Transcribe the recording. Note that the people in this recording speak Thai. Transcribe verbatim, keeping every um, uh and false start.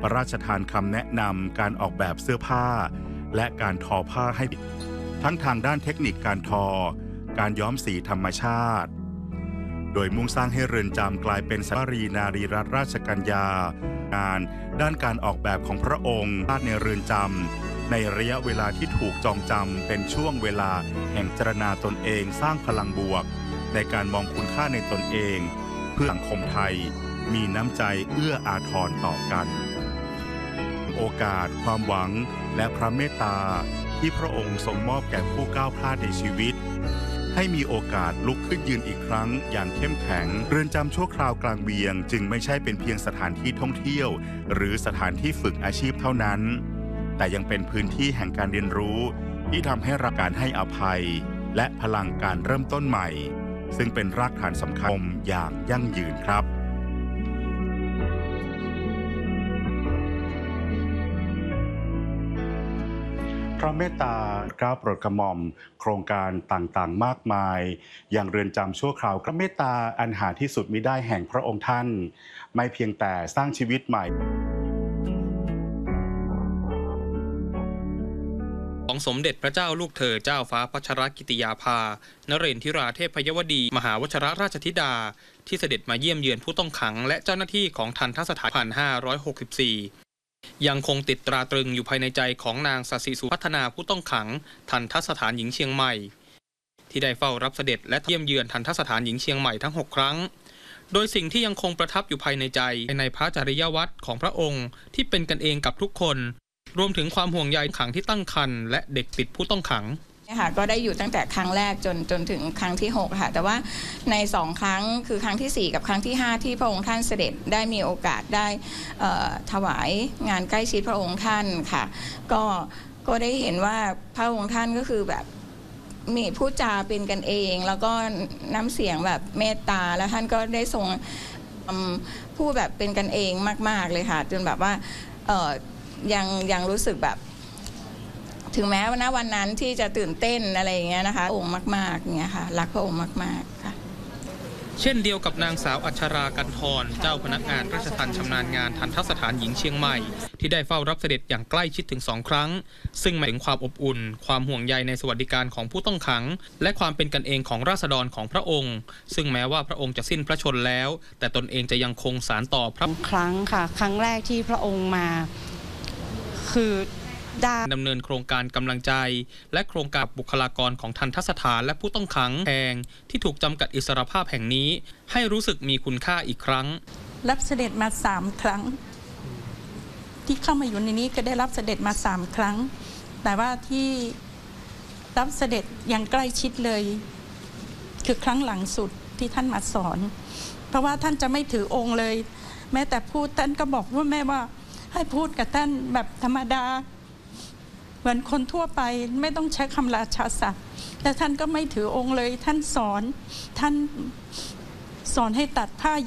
พระราชทานคำแนะนำการออกแบบเสื้อผ้าและการทอผ้าให้ทั้งทางด้านเทคนิคการทอการย้อมสีธรรมชาติโดยมุ่งสร้างให้เรือนจำกลายเป็นสรีนารีรัตนราชกัญญางานด้านการออกแบบของพระองค์ในเรือนจำในระยะเวลาที่ถูกจองจำเป็นช่วงเวลาแห่งจรณาตนเองสร้างพลังบวกในการมองคุณค่าในตนเองเพื่อสังคมไทยมีน้ำใจเอื้ออาทรต่อกันโอกาสความหวังและพระเมตตาที่พระองค์ทรงมอบแก่ผู้ก้าวพลาดในชีวิตให้มีโอกาสลุกขึ้นยืนอีกครั้งอย่างเข้มแข็งเรือนจำชั่วคราวกลางเวียงจึงไม่ใช่เป็นเพียงสถานที่ท่องเที่ยวหรือสถานที่ฝึกอาชีพเท่านั้นแต่ยังเป็นพื้นที่แห่งการเรียนรู้ที่ทำให้รักการให้อภัยและพลังการเริ่มต้นใหม่ซึ่งเป็นรากฐานสำคัญอย่างยั่งยืนครับพระเมตตาเกล้าโปรดกระหม่อมโครงการต่างๆมากมายอย่างเรือนจำชั่วคราวพระเมตตาอันหาที่สุดมิได้แห่งพระองค์ท่านไม่เพียงแต่สร้างชีวิตใหม่ของสมเด็จพระเจ้าลูกเธอเจ้าฟ้าพัชรกิติยาภานเรนทิราเทพยวดีมหาวชรราชธิดาที่เสด็จมาเยี่ยมเยือนผู้ต้องขังและเจ้าหน้าที่ของทัณฑสถาน หนึ่งพันห้าร้อยหกสิบสี่ยังคงติดตราตรึงอยู่ภายในใจของนางศศิสุพัฒนาผู้ต้องขังทัณฑสถานหญิงเชียงใหม่ที่ได้เฝ้ารับเสด็จและเยี่ยมเยือนทัณฑสถานหญิงเชียงใหม่ทั้งหกครั้งโดยสิ่งที่ยังคงประทับอยู่ภายในใจในพระจริยวัตรของพระองค์ที่เป็นกันเองกับทุกคนรวมถึงความห่วงใยขังที่ตั้งครรภ์และเด็กติดผู้ต้องขังค่ะก็ได้อยู่ตั้งแต่ครั้งแรกจนจนถึงครั้งที่หกค่ะแต่ว่าในสองครั้งคือครั้งที่สี่กับครั้งที่ห้าที่พระองค์ท่านเสด็จได้มีโอกาสได้ถวายงานใกล้ชิดพระองค์ท่านค่ะก็ก็ได้เห็นว่าพระองค์ท่านก็คือแบบมีพูดจาเป็นกันเองแล้วก็น้ำเสียงแบบเมตตาแล้วท่านก็ได้ทรงพูดแบบเป็นกันเองมากๆเลยค่ะจนแบบว่ายังยังรู้สึกแบบถึงแม้ว่าณวันนั้นที่จะตื่นเต้นอะไรอย่างเงี้ยนะคะองค์มากๆเนี่ยค่ะรักพระองค์มากๆค่ะเช่นเดียวกับนางสาวอัชรากันทรเจ้าพนักงานราชทัณฑ์ชำนาญงานทัณฑสถานหญิงเชียงใหม่ที่ได้เฝ้ารับเสด็จอย่างใกล้ชิดถึงสองครั้งซึ่งหมายถึงความอบอุ่นความห่วงใยในสวัสดิการของผู้ต้องขังและความเป็นกันเองของราษฎรของพระองค์ซึ่งแม้ว่าพระองค์จะสิ้นพระชนแล้วแต่ตนเองจะยังคงสานต่อพระครั้งค่ะครั้งแรกที่พระองค์มาคือดำเนินโครงการกำลังใจและโครงการบุคลากรของทัณฑสถานและผู้ต้องขังแพงที่ถูกจำกัดอิสรภาพแห่งนี้ให้รู้สึกมีคุณค่าอีกครั้งรับเสด็จมาสามครั้งที่เข้ามาอยู่ในนี้ก็ได้รับเสด็จมาสามครั้งแต่ว่าที่รับเสด็จอย่างใกล้ชิดเลยคือครั้งหลังสุดที่ท่านมาสอนเพราะว่าท่านจะไม่ถือองค์เลยแม้แต่พูดท่านก็บอกว่าแม่ว่าให้พูดกับท่านแบบธรรมดาเหมือนคนทั่วไปไม่ต้องใช้คำราชาศัพท์แต่ท่านก็ไม่ถือองค์เลยท่านสอนท่านสอนให้ตัดผ้า